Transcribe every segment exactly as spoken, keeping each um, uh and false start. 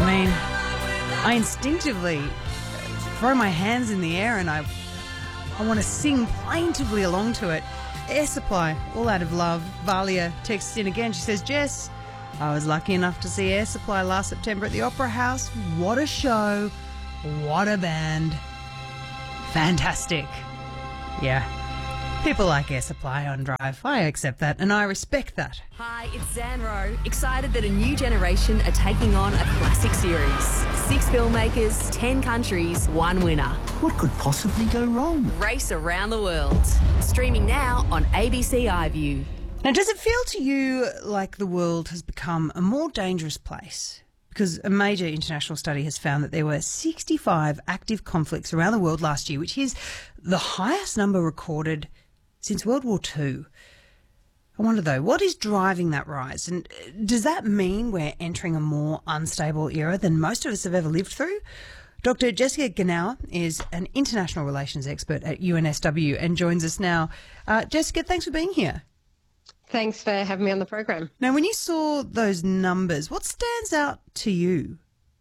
I mean, I instinctively throw my hands in the air and I I want to sing plaintively along to it. Air Supply, all out of love. Valia texts in again. She says, Jess, I was lucky enough to see Air Supply last September at the Opera House. What a show. What a band. Fantastic. Yeah. People like Air Supply on Drive. I accept that and I respect that. Hi, it's Zanro. Excited that a new generation are taking on a classic series. Six filmmakers, ten countries, one winner. What could possibly go wrong? Race around the world. Streaming now on A B C iView. Now, does it feel to you like the world has become a more dangerous place? Because a major international study has found that there were sixty-five active conflicts around the world last year, which is the highest number recorded since World War Two. I wonder, though, what is driving that rise? And does that mean we're entering a more unstable era than most of us have ever lived through? Doctor Jessica Genauer is an international relations expert at U N S W and joins us now. Uh, Jessica, thanks for being here. Thanks for having me on the program. Now, when you saw those numbers, what stands out to you?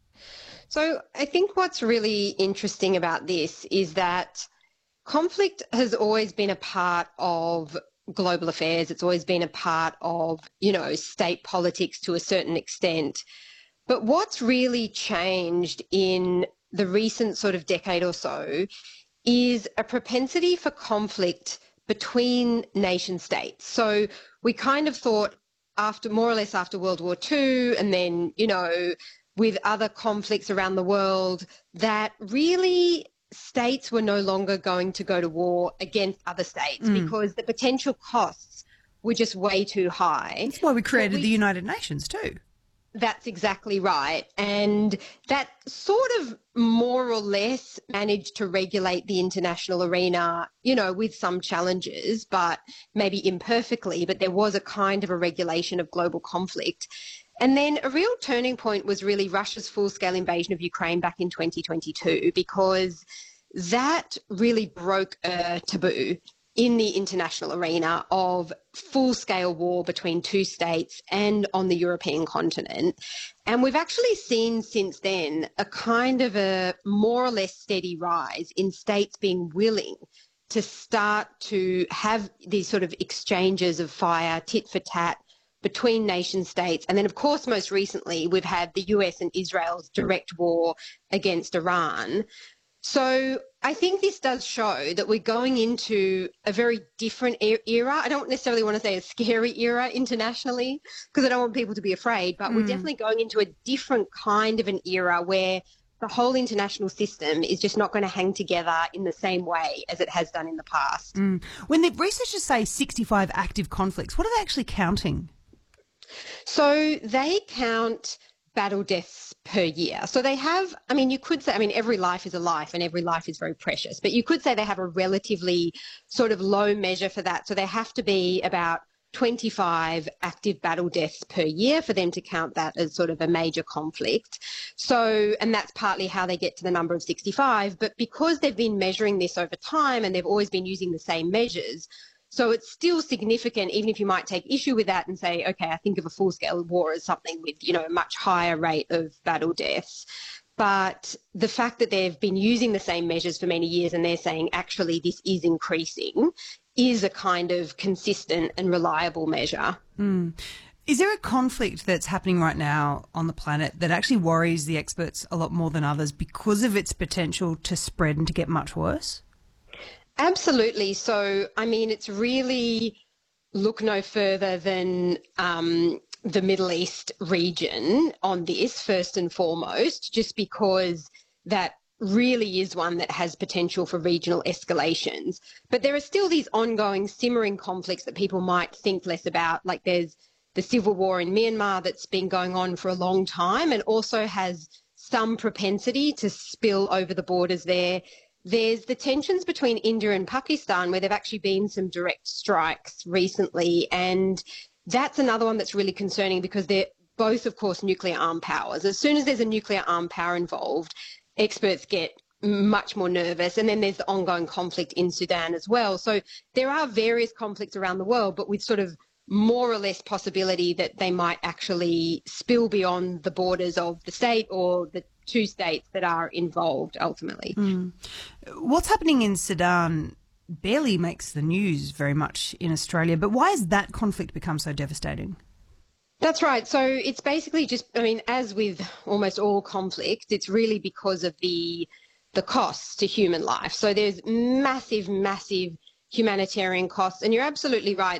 So I think what's really interesting about this is that conflict has always been a part of global affairs. It's always been a part of, you know, state politics to a certain extent. But what's really changed in the recent sort of decade or so is a propensity for conflict between nation states. So we kind of thought after, more or less after World War Two, and then, you know, with other conflicts around the world, that really states were no longer going to go to war against other states mm. because the potential costs were just way too high. That's why we created we, the United Nations too. That's exactly right. And that sort of more or less managed to regulate the international arena, you know, with some challenges, but maybe imperfectly, but there was a kind of a regulation of global conflict. And then a real turning point was really Russia's full-scale invasion of Ukraine back in twenty twenty-two, because that really broke a taboo in the international arena of full-scale war between two states and on the European continent. And we've actually seen since then a kind of a more or less steady rise in states being willing to start to have these sort of exchanges of fire, tit for tat, between nation states. And then, of course, most recently, we've had the U S and Israel's direct war against Iran. So I think this does show that we're going into a very different era. I don't necessarily want to say a scary era internationally, because I don't want people to be afraid, but mm. we're definitely going into a different kind of an era where the whole international system is just not going to hang together in the same way as it has done in the past. Mm. When the researchers say sixty-five active conflicts, what are they actually counting? So they count battle deaths per year. So they have, I mean, you could say, I mean, every life is a life and every life is very precious, but you could say they have a relatively sort of low measure for that. So they have to be about twenty-five active battle deaths per year for them to count that as sort of a major conflict. So, and that's partly how they get to the number of sixty-five, but because they've been measuring this over time and they've always been using the same measures, so it's still significant, even if you might take issue with that and say, okay, I think of a full-scale war as something with, you know, a much higher rate of battle deaths. But the fact that they've been using the same measures for many years and they're saying, actually, this is increasing, is a kind of consistent and reliable measure. Mm. Is there a conflict that's happening right now on the planet that actually worries the experts a lot more than others because of its potential to spread and to get much worse? Absolutely. So, I mean, it's really look no further than um, the Middle East region on this, first and foremost, just because that really is one that has potential for regional escalations. But there are still these ongoing simmering conflicts that people might think less about, like there's the civil war in Myanmar that's been going on for a long time and also has some propensity to spill over the borders there. There's the tensions between India and Pakistan, where there have actually been some direct strikes recently. And that's another one that's really concerning because they're both, of course, nuclear armed powers. As soon as there's a nuclear armed power involved, experts get much more nervous. And then there's the ongoing conflict in Sudan as well. So there are various conflicts around the world, but with sort of more or less possibility that they might actually spill beyond the borders of the state or the two states that are involved ultimately. Mm. What's happening in Sudan barely makes the news very much in Australia, but why has that conflict become so devastating? That's right. So it's basically just, I mean, as with almost all conflict, it's really because of the the costs to human life. So there's massive, massive humanitarian costs. And you're absolutely right.